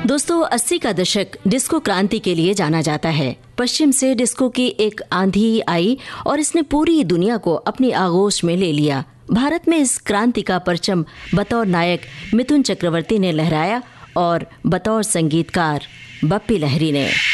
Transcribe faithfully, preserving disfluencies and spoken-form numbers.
दोस्तों, अस्सी का दशक डिस्को क्रांति के लिए जाना जाता है। पश्चिम से डिस्को की एक आंधी आई और इसने पूरी दुनिया को अपनी आगोश में ले लिया। भारत में इस क्रांति का परचम बतौर नायक मिथुन चक्रवर्ती ने लहराया और बतौर संगीतकार बप्पी लहरी ने।